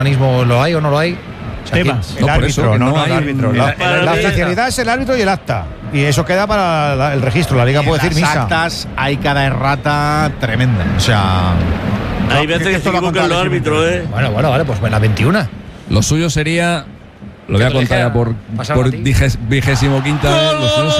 ¿Lo hay o no lo hay? O sea, Temas. ¿quién? El árbitro, el árbitro. La el- oficialidad es el árbitro y el acta. Y eso queda para el registro. La liga puede decir En las misa. actas hay cada errata tremenda. O sea, Hay veces que se esto lo ha equivocan contado los el árbitros, ¿eh? Bueno, vale, pues la 21. Lo suyo sería, lo voy a contar ya por Pasar a ti. 25ª vez, lo suyo